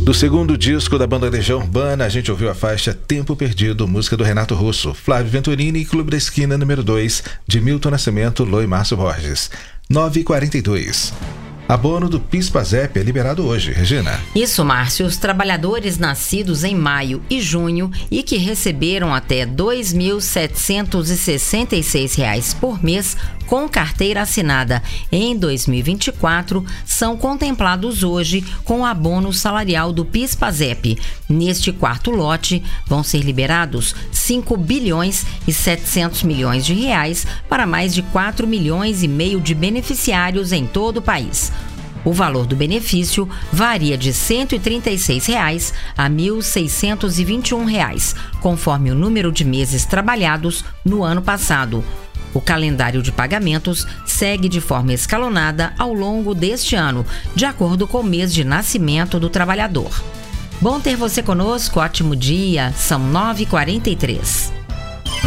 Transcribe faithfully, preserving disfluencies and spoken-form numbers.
Do segundo disco da banda Legião Urbana, a gente ouviu a faixa Tempo Perdido, música do Renato Russo, Flávio Venturini e Clube da Esquina número dois, de Milton Nascimento, Lô e Márcio Borges. nove e quarenta e dois. Abono do PIS/PASEP é liberado hoje, Regina. Isso, Márcio. Os trabalhadores nascidos em maio e junho e que receberam até dois mil setecentos e sessenta e seis reais por mês com carteira assinada em dois mil e vinte e quatro são contemplados hoje com o abono salarial do PIS/PASEP. Neste quarto lote, vão ser liberados cinco bilhões e setecentos milhões de reais para mais de quatro milhões e meio de beneficiários em todo o país. O valor do benefício varia de cento e trinta e seis reais a mil seiscentos e vinte e um reais, conforme o número de meses trabalhados no ano passado. O calendário de pagamentos segue de forma escalonada ao longo deste ano, de acordo com o mês de nascimento do trabalhador. Bom ter você conosco, ótimo dia, são nove e quarenta e três.